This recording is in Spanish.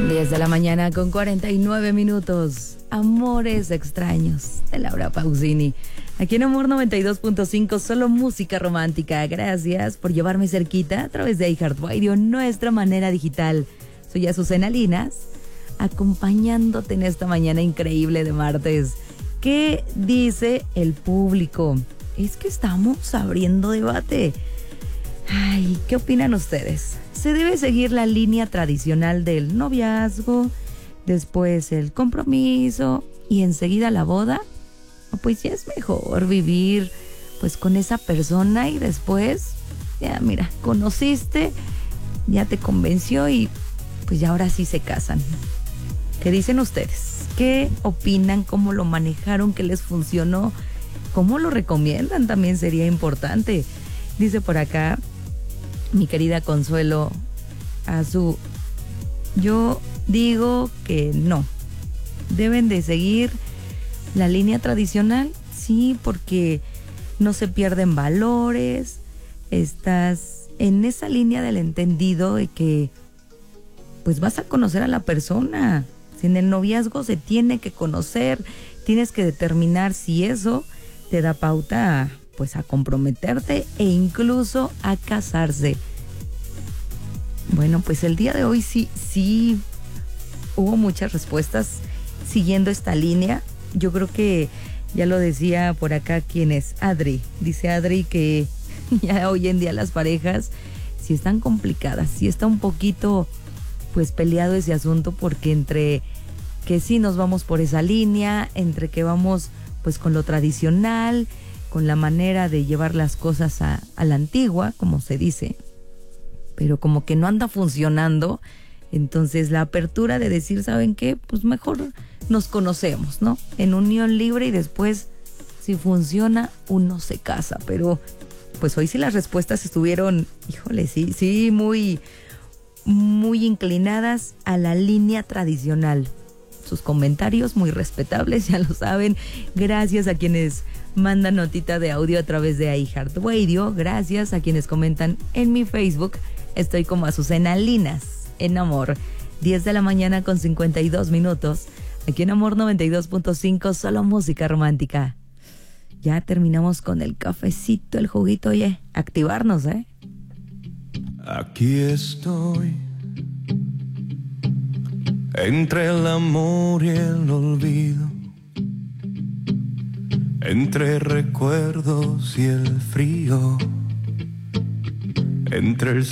10 de la mañana con 49 minutos. Amores extraños de Laura Pausini. Aquí en Amor 92.5, solo música romántica. Gracias por llevarme cerquita a través de iHeartRadio, nuestra manera digital. Soy Azucena Linas, acompañándote en esta mañana increíble de martes. ¿Qué dice el público? Es que estamos abriendo debate. Ay, ¿qué opinan ustedes? ¿Se debe seguir la línea tradicional del noviazgo, después el compromiso y enseguida la boda? O pues ya es mejor vivir pues con esa persona y después, ya mira, conociste, ya te convenció y pues ya ahora sí se casan. ¿Qué dicen ustedes? ¿Qué opinan? ¿Cómo lo manejaron? ¿Qué les funcionó? ¿Cómo lo recomiendan? También sería importante. Dice por acá mi querida Consuelo Azú, yo digo que no, deben de seguir la línea tradicional, sí, porque no se pierden valores, estás en esa línea del entendido de que pues vas a conocer a la persona. Si en el noviazgo se tiene que conocer, tienes que determinar si eso te da pauta pues a comprometerte e incluso a casarse. Bueno, pues el día de hoy sí hubo muchas respuestas siguiendo esta línea. Yo creo que ya lo decía por acá quien es Adri. Dice Adri que ya hoy en día las parejas sí están complicadas, sí está un poquito pues peleado ese asunto, porque entre que sí nos vamos por esa línea, entre que vamos pues con lo tradicional, con la manera de llevar las cosas a la antigua, como se dice, pero como que no anda funcionando. Entonces la apertura de decir, ¿saben qué? Pues mejor nos conocemos, ¿no? En unión libre y después, si funciona, uno se casa. Pero pues hoy sí las respuestas estuvieron, híjole, sí, muy inclinadas a la línea tradicional. Sus comentarios muy respetables, ya lo saben. Gracias a quienes mandan notita de audio a través de iHeartRadio. Gracias a quienes comentan en mi Facebook. Estoy como Azucena Linas en Amor. 10 de la mañana con 52 minutos. Aquí en Amor 92.5, solo música romántica. Ya terminamos con el cafecito, el juguito. Oye, activarnos, ¿eh? Aquí estoy, entre el amor y el olvido, entre recuerdos y el frío, entre el